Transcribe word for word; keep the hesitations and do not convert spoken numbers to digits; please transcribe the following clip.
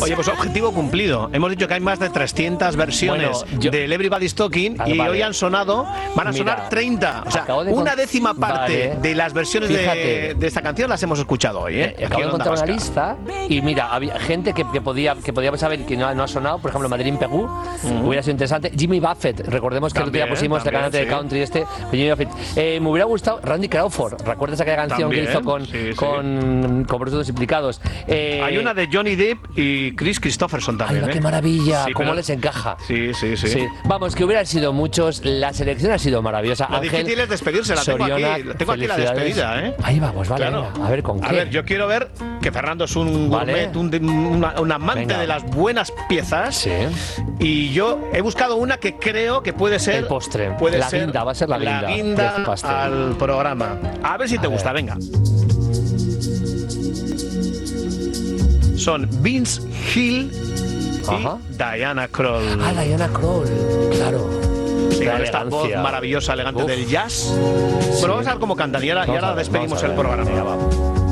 Oye, pues objetivo cumplido. Hemos dicho que hay más de trescientas versiones Bueno, yo- del Everybody's Talking Ah, y vale. hoy han sonado, van a Mira, sonar treinta. O sea, acabo de una con- décima parte Vale. de las versiones de, Fíjate. de esta canción las hemos escuchado hoy, ¿eh? Eh, Acabo de Aquí en Onda encontrar una Vasca. lista y mira, había gente que, que podía que podía saber que no, no ha sonado, por ejemplo, Madeleine Pegou, hubiera sido interesante. Jimmy Buffett, recordemos que el otro día También, pusimos el también, cantante de sí. country este, Jimmy Buffett. Eh, me hubiera gustado Randy Crawford, ¿recuerdas aquella canción También, que hizo con, sí, sí. con, con productos implicados? Eh, Hay una de Johnny Depp y Chris Christopherson ¡Ay, también, no, ¿eh? qué maravilla! Sí, ¿Cómo pero- les encaja? Sí, sí, sí. Sí. Vamos, que hubieran sido muchos. La selección ha sido maravillosa. Lo Ángel, difícil es despedirse, la tengo Soriona, aquí. Tengo aquí la felicidades. despedida, ¿eh? Ahí vamos, vale. Claro. venga. A ver, ¿con qué? A ver, yo quiero ver que Fernando es un Vale. gourmet, un, una- un amante Venga. de las buenas piezas. Sí. Y yo he buscado una que creo que puede ser El postre. Puede La ser guinda, va a ser la guinda guinda del pastel. al programa. A ver si te A gusta, ver. venga. Son Vince Hill y Ajá. Diana Krall. Ah, Diana Krall, claro. Sí, Qué con esta voz elegancia. maravillosa, elegante Uf. del jazz. Sí. Bueno, vamos a ver cómo cantan y ahora, y Vamos ahora a ver, despedimos vamos a el ver. programa. Venga, va.